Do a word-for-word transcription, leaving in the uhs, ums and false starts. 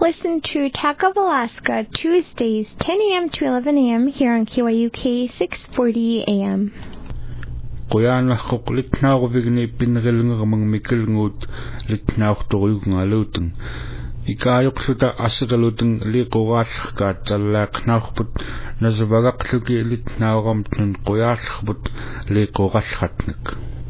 Listen to Talk of Alaska Tuesdays, ten a.m. to eleven a.m. here on K Y U K six forty A M. Qoyanaqoq litnaaruvigni pinnerilngeramang mikilnguut litnaartoruyungaluteng ikaayoqsuta assiqaluteng liqoraallерkaat tallaaqnaarput nasavagaqluki litnaaramtnun qoyaallerput liqorallratnek.